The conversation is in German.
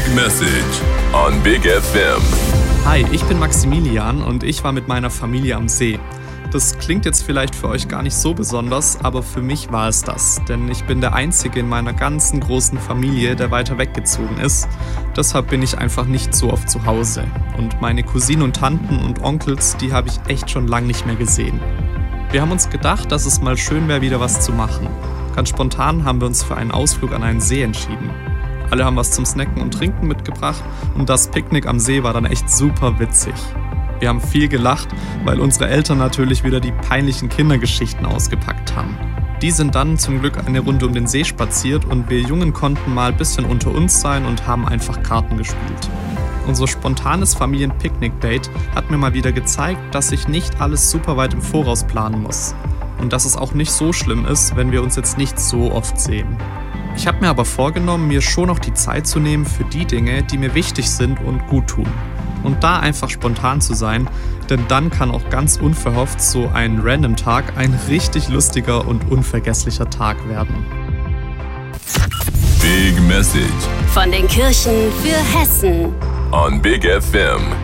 Message on Big FM. Hi, ich bin Maximilian und ich war mit meiner Familie am See. Das klingt jetzt vielleicht für euch gar nicht so besonders, aber für mich war es das. Denn ich bin der Einzige in meiner ganzen großen Familie, der weiter weggezogen ist. Deshalb bin ich einfach nicht so oft zu Hause. Und meine Cousinen und Tanten und Onkels, die habe ich echt schon lange nicht mehr gesehen. Wir haben uns gedacht, dass es mal schön wäre, wieder was zu machen. Ganz spontan haben wir uns für einen Ausflug an einen See entschieden. Alle haben was zum Snacken und Trinken mitgebracht und das Picknick am See war dann echt super witzig. Wir haben viel gelacht, weil unsere Eltern natürlich wieder die peinlichen Kindergeschichten ausgepackt haben. Die sind dann zum Glück eine Runde um den See spaziert und wir Jungen konnten mal ein bisschen unter uns sein und haben einfach Karten gespielt. Unser spontanes Familien-Picknick-Date hat mir mal wieder gezeigt, dass ich nicht alles super weit im Voraus planen muss. Und dass es auch nicht so schlimm ist, wenn wir uns jetzt nicht so oft sehen. Ich habe mir aber vorgenommen, mir schon noch die Zeit zu nehmen für die Dinge, die mir wichtig sind und gut tun. Und da einfach spontan zu sein, denn dann kann auch ganz unverhofft so ein Random-Tag ein richtig lustiger und unvergesslicher Tag werden. Big Message Von den Kirchen für Hessen. on Big FM.